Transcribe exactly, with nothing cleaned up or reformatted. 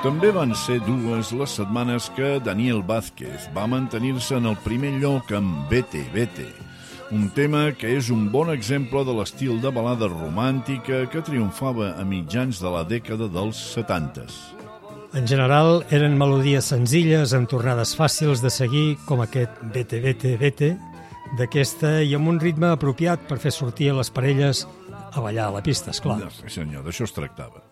També van ser dues les setmanes que Daniel Vázquez va mantenir-se en el primer lloc amb Vete, Vete, un tema que és un bon exemple de l'estil de balada romàntica que triomfava a mitjans de la dècada dels setantes. En general, eren melodies senzilles amb tornades fàcils de seguir, com aquest Vete, Vete, Vete, d'aquesta i amb un ritme apropiat per fer sortir a les parelles a ballar a la pista, esclar. Sí, senyor, d'això es tractava.